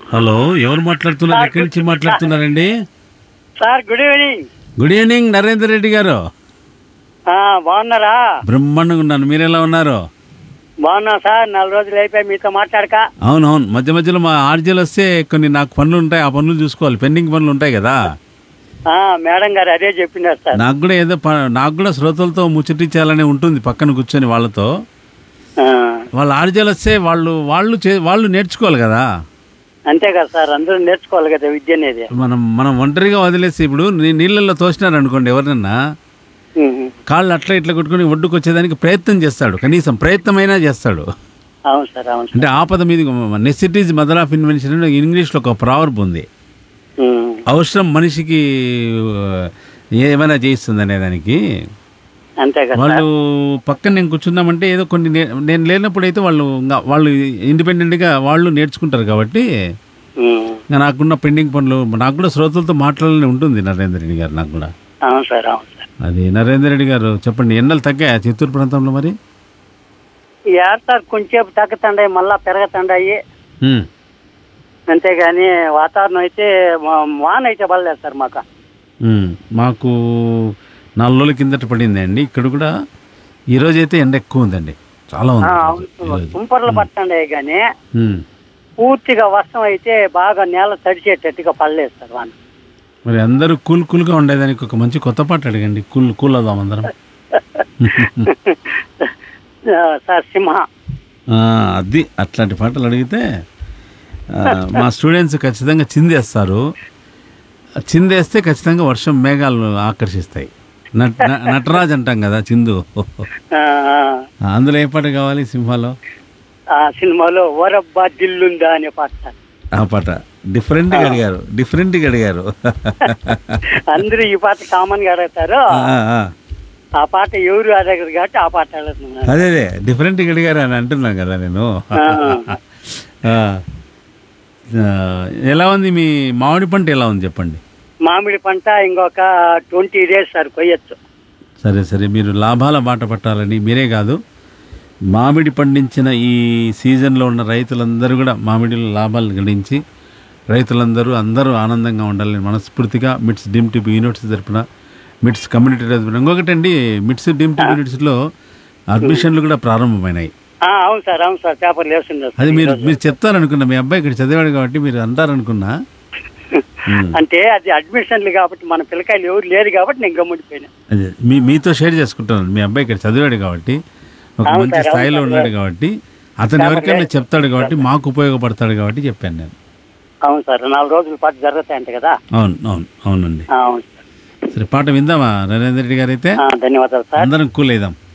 Hello, ఎవరు మాట్లాడుతున్నారు? ఎక్కడి నుంచి మాట్లాడుతున్నారండి? Sir good evening. Good evening Narender Reddy గారు. బాగున్నారా? బ్రహ్మాండంగా ఉన్నాను. మీరు ఎలా ఉన్నారు? బాగున్నా సార్. 4 రోజులు అయిపోయి మీతో మాట్లాడక. అవునవును, మధ్య మధ్యలో మా ఆర్జీలు వస్తే కొన్ని నాకు పనులు ఉంటాయి, ఆ పనులు చూసుకోవాలి, పెండింగ్ పనులు ఉంటాయి కదా. మేడం గారు అదే చెప్పినారు సార్. నాకు కూడా ఏదో నాకు కూడా శ్రోతలతో ముచ్చటించాలని ఉంటుంది, పక్కన కూర్చొని వాళ్ళతో. వాళ్ళ ఆర్జీలు వస్తే వాళ్ళు నేర్చుకోవాలి కదా. అంతే కదా సార్, అందరూ నేర్చుకోవాలి కదా విద్య అనేది. మనం ఒంటరిగా వదిలేసి ఇప్పుడు నీళ్ళల్లో తోసినారు అనుకోండి, ఎవరినన్నా కాళ్ళు అట్లా ఇట్లా కొట్టుకుని ఒడ్డుకు వచ్చేదానికి ప్రయత్నం చేస్తాడు, కనీసం ప్రయత్నమైనా చేస్తాడు. అవును సార్, అవును. అంటే ఆపద మీద నెసెసిటీస్ మదర్ ఆఫ్ ఇన్వెన్షన్ ఇంగ్లీష్లో ఒక ప్రావర్బ్ ఉంది. అవసరం మనిషికి ఏమైనా చేయిస్తుంది అనే దానికి. అంతే కదా. వాళ్ళు పక్కన నేను కూర్చున్నామంటే ఏదో కొన్ని నేను లేనప్పుడు అయితే వాళ్ళు ఇండిపెండెంట్గా వాళ్ళు నేర్చుకుంటారు కాబట్టి నాకున్న పెండింగ్ పనులు నాకు కూడా శ్రోతలతో మాట్లాడాలని ఉంటుంది. నరేందర్ రెడ్డి గారు నాకు కూడా. అవును సార్, అవును సార్. అది నరేందర్ రెడ్డి గారు చెప్పండి, ఎండలు తగ్గాయా చిత్తూరు ప్రాంతంలో? మరి సార్ కొంచెంసేపు తగ్గుతుండాయి, మళ్ళా పెరగతుండాయి. అంతేగాని వాతావరణం అయితే వాన అయితే పడలేదు సార్ మాకు 4 రోజుల కిందట పడింది అండి. ఇక్కడ కూడా ఈరోజు అయితే ఎండ ఎక్కువ ఉందండి, చాలా ఉంది. తుంపర్లు పడుతుండే కానీ పూర్తిగా వర్షం అయితే బాగా నేల తడిచేటట్టుగా పడలేదు సార్ వాన. మరి అందరూ కూల్గా ఉండేదానికి ఒక మంచి కొత్త పాట అడగండి, కూల్ అవుదాం అందరం. సార్ సింహ, అది అట్లాంటి పాటలు అడిగితే మా స్టూడెంట్స్ ఖచ్చితంగా చిందేస్తారు. చిందేస్తే ఖచ్చితంగా వర్షం మేఘాలు ఆకర్షిస్తాయి. నటరాజ్ అంటాం కదా, చిందు. అందులో ఏ పాట కావాలి సింహాలో? సినిమాలో ఓరబ్బా దిల్లుందా అనే పాట. ఆ పాట డిఫరెంట్గా అడిగారు. అందరూ ఈ పాట కామన్ గా అడుగుతారు. ఆ పాట ఎవరు అడగరు కాబట్టి ఆ పాట అడుగుతున్నారు. అదే డిఫరెంట్గా అడిగారు అని అంటున్నాను కదా నేను. ఎలా ఉంది మీ మామిడి పంట? ఎలా ఉంది చెప్పండి. మామిడి పంట ఇంకొక 20 days సార్ కొయ్యొచ్చు. సరే, మీరు లాభాల బాట పట్టాలని, మీరే కాదు మామిడి పండించిన ఈ సీజన్లో ఉన్న రైతులందరూ కూడా మామిడిలో లాభాలు గడించి అందరూ ఆనందంగా ఉండాలని మనస్ఫూర్తిగా మిట్స్ డీమ్ టీపీ యూనివర్సిటీ తరపున, మిట్స్ కమ్యూనిటీ తరపున. ఇంకొకటండి, మిట్స్ డీమ్ టీపీ యూనివర్సిటీలో అడ్మిషన్లు కూడా ప్రారంభమైనాయి. అవును సార్, అవును సార్, పేపర్లు వేస్తున్నారు. అది మీరు చెప్తారనుకున్నా, మీ అబ్బాయి ఇక్కడ చదివాడు కాబట్టి మీరు అంటారనుకున్నా. అంటే అది అడ్మిషన్లు కాబట్టి మన పిల్లకాయలు ఎవరు లేరు కాబట్టి నేను గమ్ముడిపోయినా. అదే మీతో షేర్ చేసుకుంటాను. మీ అబ్బాయి ఇక్కడ చదివాడు కాబట్టి, ఒక మంచి స్థాయిలో ఉన్నాడు కాబట్టి, అతను ఎవరికైనా చెప్తాడు కాబట్టి, మాకు ఉపయోగపడతాడు కాబట్టి చెప్పాను నేను. అవును సార్, 4 రోజుల పాటు జరుగుతాయంట కదా. అవునండి. అవును. సరే, పాట విందామా నరేందర్ రెడ్డి గారు? అయితే ధన్యవాదాలు సార్. అందరం కూల్ అయిదాం.